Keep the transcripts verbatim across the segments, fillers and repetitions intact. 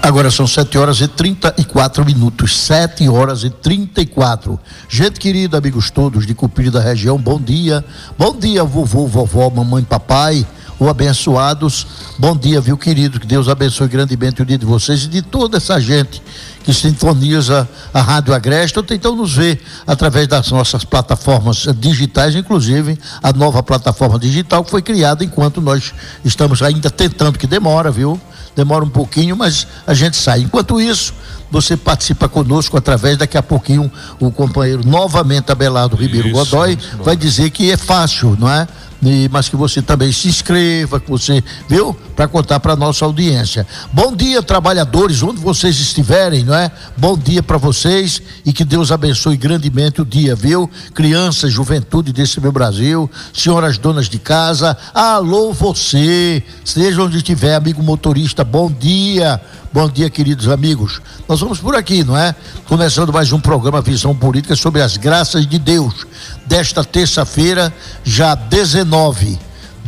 Agora são sete horas e trinta e quatro minutos, sete horas e trinta e quatro. Gente querida, amigos todos de Cupira da região, bom dia. Bom dia, vovô, vovó, mamãe, papai, ou abençoados. Bom dia, viu, querido? Que Deus abençoe grandemente o dia de vocês e de toda essa gente que sintoniza a Rádio Agreste ou tentam nos ver através das nossas plataformas digitais, inclusive a nova plataforma digital que foi criada enquanto nós estamos ainda tentando, que demora, viu? Demora um pouquinho, mas a gente sai. Enquanto isso, você participa conosco através, daqui a pouquinho, o companheiro novamente Abelardo Ribeiro isso, Godoy vai dizer que é fácil, não é? E, mas que você também se inscreva, que você, viu? Para contar para nossa audiência. Bom dia, trabalhadores, onde vocês estiverem, não é? Bom dia para vocês e que Deus abençoe grandemente o dia, viu? Crianças, juventude desse meu Brasil, senhoras donas de casa, alô você, seja onde estiver, amigo motorista, bom dia. Bom dia, queridos amigos. Nós vamos por aqui, não é? Começando mais um programa Visão Política sobre as graças de Deus. Desta terça-feira, já dezenove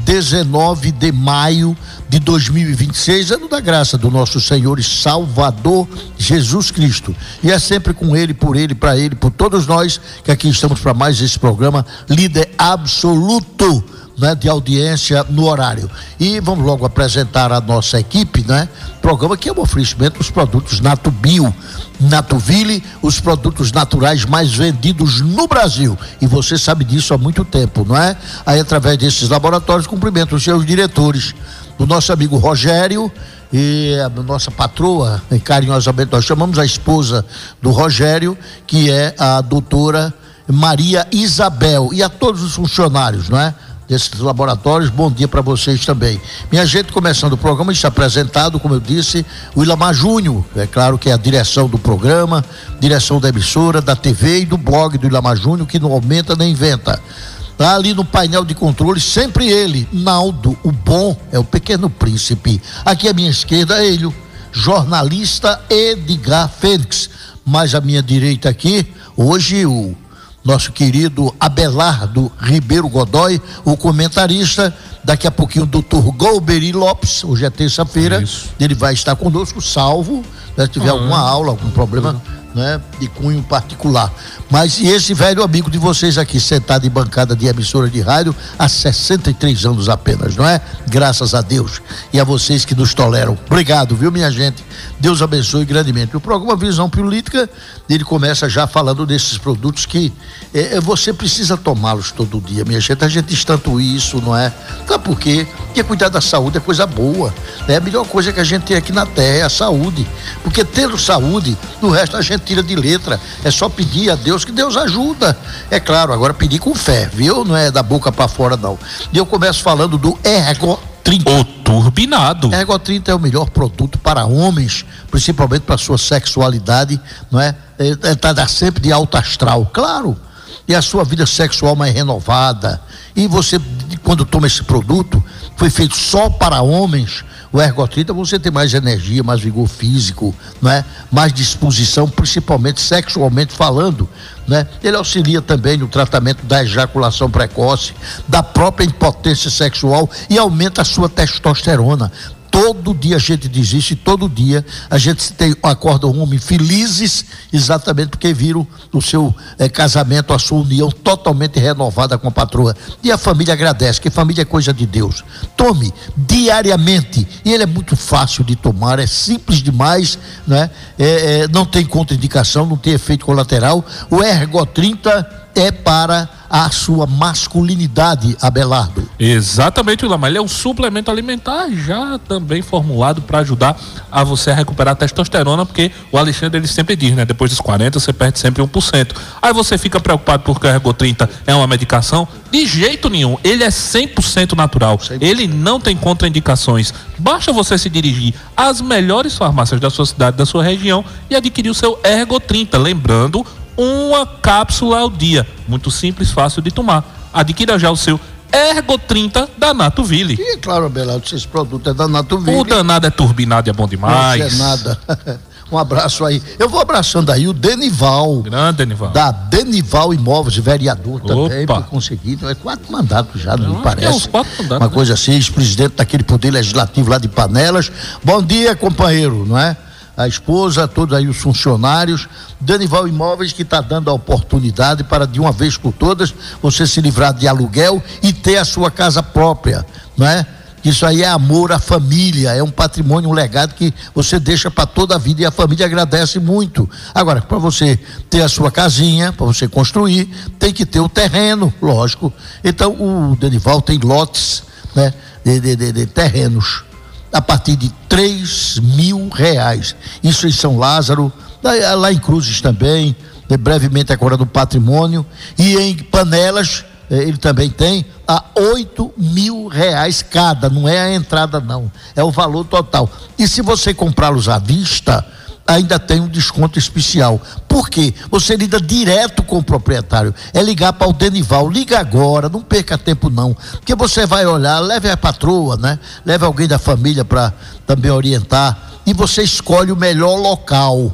de maio de dois mil e vinte e seis, ano da graça do nosso Senhor e Salvador Jesus Cristo. E é sempre com Ele, por Ele, para Ele, por todos nós que aqui estamos para mais esse programa, líder absoluto, né, de audiência no horário. E vamos logo apresentar a nossa equipe, né? Programa que é um oferecimento dos produtos Natubio, Natuville, os produtos naturais mais vendidos no Brasil. E você sabe disso há muito tempo, não é? Aí, através desses laboratórios, cumprimento os seus diretores, o nosso amigo Rogério e a nossa patroa, e carinhosamente nós chamamos a esposa do Rogério, que é a doutora Maria Isabel, e a todos os funcionários, não é? Desses laboratórios, bom dia para vocês também. Minha gente, começando o programa, está apresentado, como eu disse, o Ilamar Júnior, é claro que é a direção do programa, direção da emissora, da T V e do blog do Ilamar Júnior, que não aumenta nem inventa. Tá ali no painel de controle, sempre ele, Naldo, o bom, é o pequeno príncipe. Aqui à minha esquerda, ele, o jornalista Edgar Félix. Mais à minha direita aqui, hoje o nosso querido Abelardo Ribeiro Godoy, o comentarista. Daqui a pouquinho o doutor Golbery Lopes, hoje é terça-feira, ele vai estar conosco, salvo, né, se tiver uhum. alguma aula, algum problema, uhum. né, de cunho particular. Mas e esse velho amigo de vocês aqui, sentado em bancada de emissora de rádio há sessenta e três anos apenas, não é? Graças a Deus e a vocês que nos toleram. Obrigado, viu, minha gente? Deus abençoe grandemente. O programa Visão Política, ele começa já falando desses produtos que é, você precisa tomá-los todo dia, minha gente. A gente diz tanto isso, não é? Sabe por quê? Porque cuidar da saúde é coisa boa, né? A melhor coisa que a gente tem aqui na terra é a saúde, porque tendo saúde, do resto a gente tira de letra. É só pedir a Deus que Deus ajuda. É claro, agora pedir com fé, viu? Não é da boca para fora, não. E eu começo falando do Ergo trinta. O turbinado. Ergo trinta é o melhor produto para homens, principalmente para sua sexualidade, não é? É, tá dar sempre de alto astral, claro. E a sua vida sexual mais renovada. E você, quando toma esse produto, foi feito só para homens, o Ergo trinta, você tem mais energia, mais vigor físico, não é? Mais disposição, principalmente sexualmente falando, né? Ele auxilia também no tratamento da ejaculação precoce, da própria impotência sexual e aumenta a sua testosterona. Todo dia a gente diz isso e todo dia a gente tem, acorda um homem felizes, exatamente porque viram o seu eh, casamento, a sua união totalmente renovada com a patroa. E a família agradece, que família é coisa de Deus. Tome diariamente, e ele é muito fácil de tomar, é simples demais, né? É, é, não tem contraindicação, não tem efeito colateral. O Ergo trinta é para a sua masculinidade, Abelardo. Exatamente, Ilamar. Ele é um suplemento alimentar já também formulado para ajudar a você a recuperar a testosterona, porque o Alexandre ele sempre diz, né? Depois dos quarenta você perde sempre um por cento. Aí você fica preocupado porque o Ergo trinta é uma medicação? De jeito nenhum. Ele é cem por cento natural. cem por cento. Ele não tem contraindicações. Basta você se dirigir às melhores farmácias da sua cidade, da sua região e adquirir o seu Ergo trinta. Lembrando, uma cápsula ao dia, muito simples, fácil de tomar. Adquira já o seu Ergo trinta da Natuville. E é claro, Abelardo, esse produto é da Natuville. O danado é turbinado e é bom demais. Não é nada. Um abraço aí. Eu vou abraçando aí o Denival. Grande Denival. Da Denival Imóveis, vereador também, Opa. por conseguir. É quatro mandatos já, não me Ah, parece. é uns quatro mandatos, Uma né? coisa assim, ex-presidente daquele poder legislativo lá de Panelas. Bom dia, companheiro, não é? a esposa, todos aí os funcionários. Danival Imóveis, que está dando a oportunidade para, de uma vez por todas, você se livrar de aluguel e ter a sua casa própria, não é? Isso aí é amor à família, é um patrimônio, um legado que você deixa para toda a vida e a família agradece muito. Agora, para você ter a sua casinha, para você construir, tem que ter o terreno, lógico. Então, o Danival tem lotes, né, de, de, de, de terrenos a partir de três mil reais. Isso em São Lázaro, lá em Cruzes também, brevemente agora no Patrimônio, e em Panelas ele também tem a oito mil reais cada, não é a entrada não, é o valor total. E se você comprá-los à vista, ainda tem um desconto especial. Por quê? Você lida direto com o proprietário, é ligar para o Denival, liga agora, não perca tempo não, porque você vai olhar, leve a patroa, né? Leve alguém da família para também orientar, e você escolhe o melhor local.